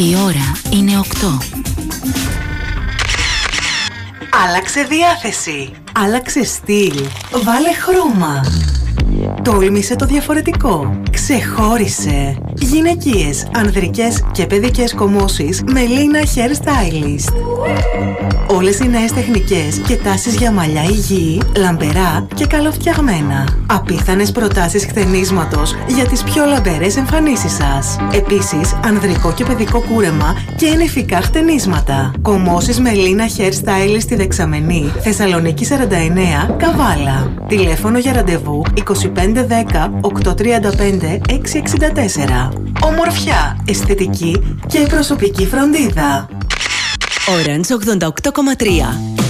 Η ώρα είναι 8. Άλλαξε διάθεση. Άλλαξε στυλ. Βάλε χρώμα. Τόλμησε το διαφορετικό. Ξεχώρισε. Γυναικείες, ανδρικές και παιδικές κομμώσεις με Lina Hair Stylist. Όλες οι νέες τεχνικές και τάσεις για μαλλιά υγιή, λαμπερά και καλοφτιαγμένα. Απίθανες προτάσεις χτενίσματος για τις πιο λαμπερές εμφανίσεις σας. Επίσης, ανδρικό και παιδικό κούρεμα και ενηφικά χτενίσματα. Κομμώσεις με Lina Hair Stylist στη Δεξαμενή, Θεσσαλονίκη 49, Καβάλα. Τηλέφωνο για ραντεβού 2510 835 664. Ομορφιά, αισθητική και προσωπική φροντίδα. Orange 88,3.